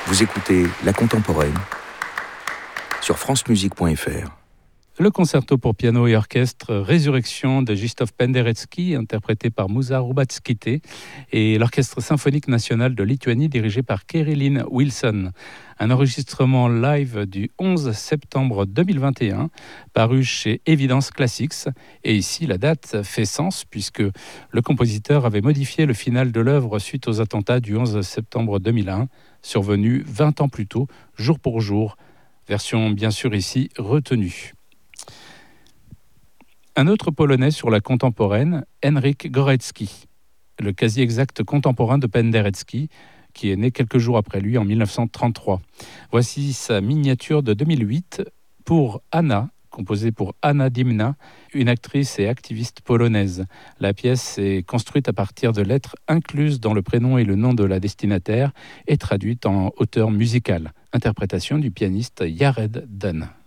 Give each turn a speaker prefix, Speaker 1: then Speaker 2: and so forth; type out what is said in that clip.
Speaker 1: Vous écoutez La Contemporaine sur francemusique.fr.
Speaker 2: Le concerto pour piano et orchestre Résurrection de Krzysztof Penderecki, interprété par Musa Hrubats-Khyté, et l'Orchestre symphonique national de Lituanie dirigé par Kerilyn Wilson. Un enregistrement live du 11 septembre 2021, paru chez Evidence Classics. Et ici, la date fait sens puisque le compositeur avait modifié le final de l'œuvre suite aux attentats du 11 septembre 2001, survenus 20 ans plus tôt, jour pour jour. Version bien sûr ici retenue. Un autre Polonais sur la contemporaine, Henryk Górecki, le quasi-exact contemporain de Penderecki, qui est né quelques jours après lui en 1933. Voici sa miniature de 2008 pour Anna, composée pour Anna Dimna, une actrice et activiste polonaise. La pièce est construite à partir de lettres incluses dans le prénom et le nom de la destinataire et traduite en auteur musical. Interprétation du pianiste Jared Dunn.